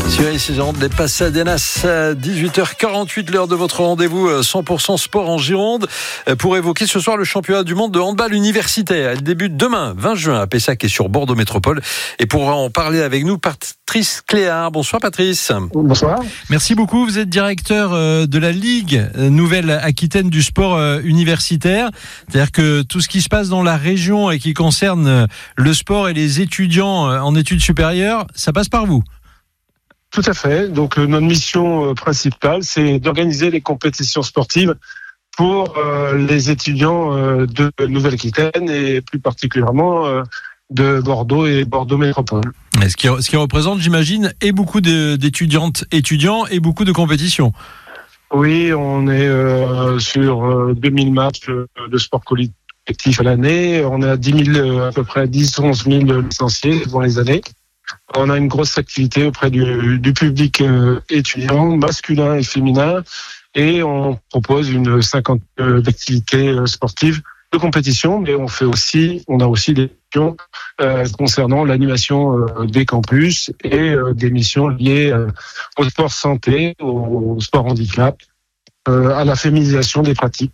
Sur ici Gironde, les Pasadenas, 18h48, l'heure de votre rendez-vous 100% sport en Gironde, pour évoquer ce soir le championnat du monde de handball universitaire. Il débute demain, 20 juin, à Pessac et sur Bordeaux Métropole. Et pour en parler avec nous, Patrice Cléard. Bonsoir Patrice. Bonsoir. Merci beaucoup. Vous êtes directeur de la Ligue Nouvelle-Aquitaine du sport universitaire. C'est-à-dire que tout ce qui se passe dans la région et qui concerne le sport et les étudiants en études supérieures, ça passe par vous. Tout à fait. Donc notre mission principale, c'est d'organiser les compétitions sportives pour les étudiants de Nouvelle-Aquitaine et plus particulièrement de Bordeaux et Bordeaux Métropole. Ce qui représente, j'imagine, et beaucoup d'étudiantes, étudiants et beaucoup de compétitions. Oui, on est sur 2000 matchs de sport collectif à l'année. On est à 10 000, à peu près 10-11 000 licenciés dans les années. On a une grosse activité auprès du public étudiant, masculin et féminin, et on propose une 50 d'activités sportives de compétition, mais on a aussi des missions concernant l'animation des campus et des missions liées au sport santé, au sport handicap, à la féminisation des pratiques.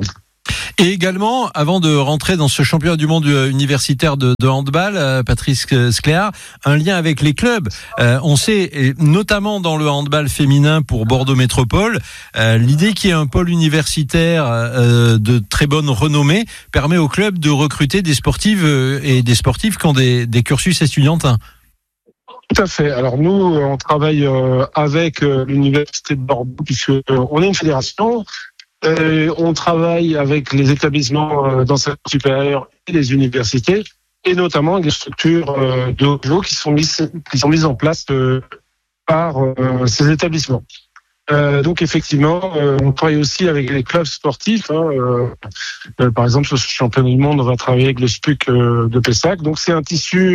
Et également, avant de rentrer dans ce championnat du monde universitaire de handball, Patrice Cléard, un lien avec les clubs. On sait, et notamment dans le handball féminin pour Bordeaux Métropole, l'idée qu'il y ait un pôle universitaire de très bonne renommée permet aux clubs de recruter des sportives et des sportifs qui ont des cursus étudiantins. Tout à fait. Alors nous, on travaille avec l'université de Bordeaux, puisque on est une fédération. On travaille avec les établissements d'enseignement supérieur et les universités, et notamment avec des structures de haut niveau qui sont mises en place par ces établissements. Donc effectivement, on travaille aussi avec les clubs sportifs. Par exemple, sur ce championnat du monde, on va travailler avec le SPUC de Pessac. Donc c'est un tissu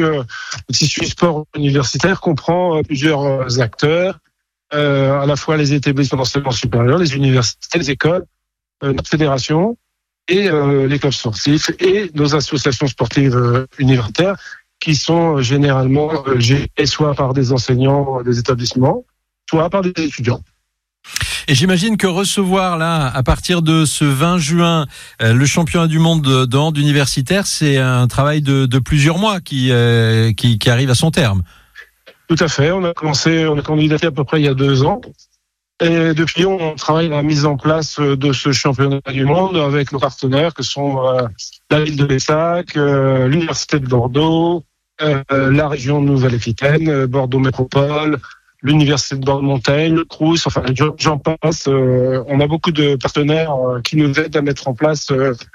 sport universitaire qui comprend plusieurs acteurs, à la fois les établissements d'enseignement supérieur, les universités, les écoles, notre fédération et les clubs sportifs et nos associations sportives universitaires qui sont généralement gérées soit par des enseignants des établissements, soit par des étudiants. Et j'imagine que recevoir là, à partir de ce 20 juin, le championnat du monde de hand universitaire, c'est un travail de plusieurs mois qui arrive à son terme. Tout à fait. On a candidaté à peu près il y a 2 ans. Et depuis, on travaille à la mise en place de ce championnat du monde avec nos partenaires que sont la ville de Pessac, l'université de Bordeaux, la région de Nouvelle-Aquitaine, Bordeaux Métropole, l'université de Bordeaux-Montaigne, le Crous, enfin j'en passe. On a beaucoup de partenaires qui nous aident à mettre en place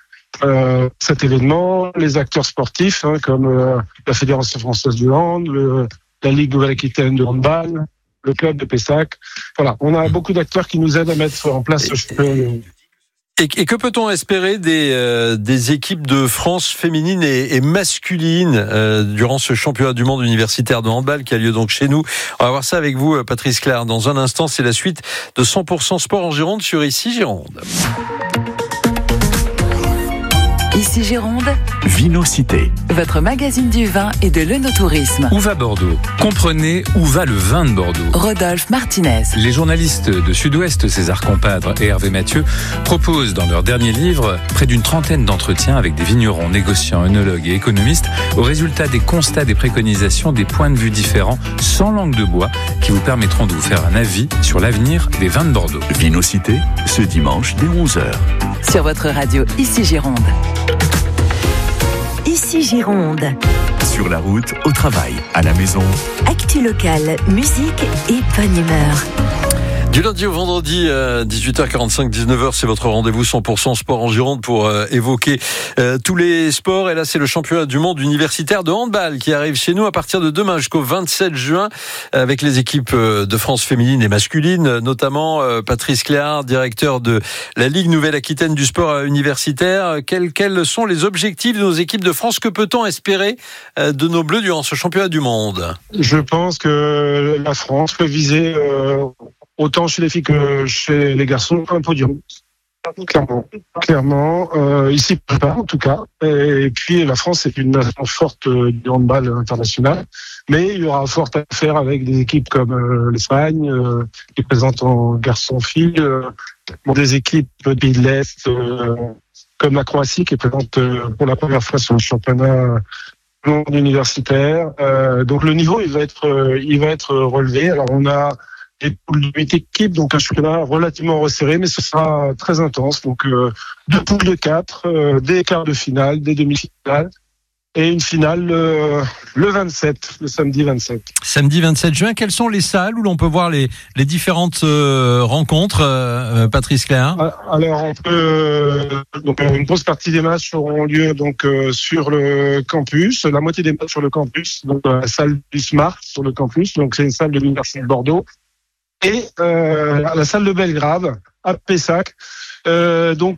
cet événement. Les acteurs sportifs comme la Fédération française du hand, la Ligue Nouvelle-Aquitaine de handball, le club de Pessac. Voilà, on a beaucoup d'acteurs qui nous aident à mettre en place ce championnat. Et que peut-on espérer des équipes de France féminines et masculines durant ce championnat du monde universitaire de handball qui a lieu donc chez nous? On va voir ça avec vous, Patrice Cléard. Dans un instant, c'est la suite de 100% sport en Gironde sur ici Gironde. Ici Gironde, Vinocité, votre magazine du vin et de l'œnotourisme. Où va Bordeaux? Comprenez où va le vin de Bordeaux. Rodolphe Martinez. Les journalistes de Sud-Ouest, César Compadre et Hervé Mathieu, proposent dans leur dernier livre près d'une trentaine d'entretiens avec des vignerons, négociants, œnologues et économistes au résultat des constats, des préconisations, des points de vue différents, sans langue de bois, qui vous permettront de vous faire un avis sur l'avenir des vins de Bordeaux. Vinocité, ce dimanche dès 11h. Sur votre radio Ici Gironde. Ici Gironde. Sur la route, au travail, à la maison. Actu locale, musique et bonne humeur. Du lundi au vendredi, 18h45, 19h, c'est votre rendez-vous 100% sport en Gironde pour évoquer tous les sports. Et là, c'est le championnat du monde universitaire de handball qui arrive chez nous à partir de demain jusqu'au 27 juin avec les équipes de France féminine et masculine, notamment Patrice Cléard, directeur de la Ligue Nouvelle-Aquitaine du sport universitaire. Quels sont les objectifs de nos équipes de France? Que peut-on espérer de nos Bleus durant ce championnat du monde? Je pense que la France peut viser autant chez les filles que chez les garçons, un podium. Clairement, ici prépare en tout cas. Et puis la France est une nation forte du handball international, mais il y aura fort à faire avec des équipes comme l'Espagne, qui présente en garçon-fille, des équipes de pays de l'Est, comme la Croatie, qui est présente pour la première fois sur le championnat universitaire. Donc le niveau, il va être relevé. Alors on a des poules de 8 équipes, donc un championnat relativement resserré, mais ce sera très intense. Donc 2 poules de 4, des quarts de finale, des demi-finales, et une finale le 27, le samedi 27. Samedi 27 juin, quelles sont les salles où l'on peut voir les différentes rencontres, Patrice Cléard? Alors on peut donc une grosse partie des matchs auront lieu donc sur le campus, la moitié des matchs sur le campus, donc la salle du Smart sur le campus, donc c'est une salle de l'Université de Bordeaux. Et la salle de Belgrade à Pessac. On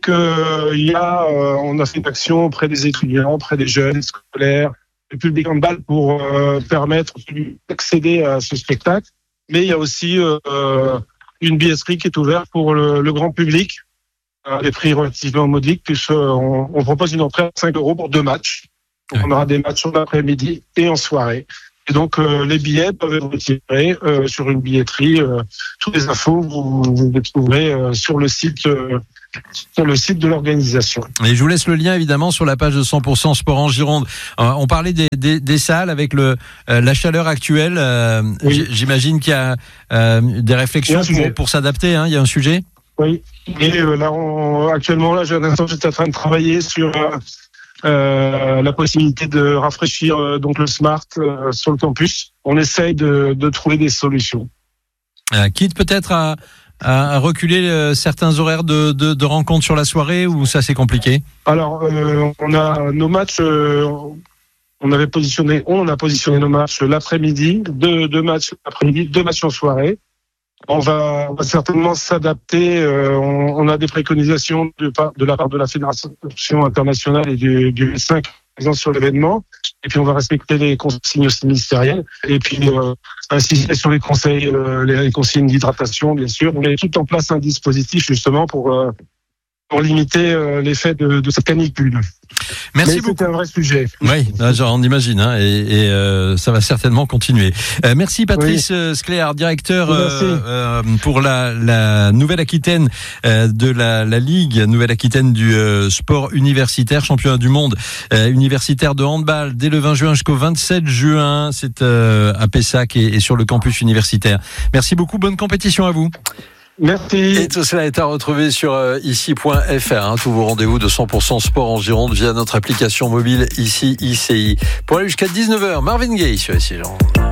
a fait une action auprès des étudiants, auprès des jeunes scolaires, du public handball pour permettre d'accéder à ce spectacle. Mais il y a aussi une billetterie qui est ouverte pour le grand public, des prix relativement modiques, puisqu'on propose une entrée à 5 € pour 2 matchs. Donc on aura des matchs en après-midi et en soirée. Et donc les billets peuvent être retirés sur une billetterie. Toutes les infos vous les trouverez sur le site de l'organisation. Et je vous laisse le lien évidemment sur la page de 100% Sport en Gironde. On parlait des salles avec la chaleur actuelle. Oui. J'imagine qu'il y a des réflexions pour s'adapter. Hein, il y a un sujet. Oui. Et là, actuellement, j'étais en train de travailler sur la possibilité de rafraîchir donc le Smart sur le campus. On essaye de trouver des solutions. Quitte peut-être à reculer certains horaires de rencontres sur la soirée, ou ça c'est compliqué? Alors on a nos matchs, on a positionné nos matchs l'après-midi, deux matchs l'après-midi, 2 matchs en soirée. On va certainement s'adapter. On a des préconisations de la part de la Fédération internationale et du 5 sur l'événement. Et puis on va respecter les consignes aussi ministérielles. Et puis insister sur les conseils, les consignes d'hydratation, bien sûr. On met tout en place un dispositif justement pour limiter l'effet de cette canicule. Merci beaucoup. C'est un vrai sujet. Oui, on imagine, hein, et ça va certainement continuer. Merci Patrice Scléard, directeur pour la Nouvelle-Aquitaine de la Ligue Nouvelle-Aquitaine du sport universitaire, championnat du monde universitaire de handball dès le 20 juin jusqu'au 27 juin. C'est à Pessac et sur le campus universitaire. Merci beaucoup, bonne compétition à vous. Merci. Et tout cela est à retrouver sur ici.fr. Tous vos rendez-vous de 100% sport en Gironde via notre application mobile ici ICI. Pour aller jusqu'à 19h, Marvin Gaye sur ici Gironde.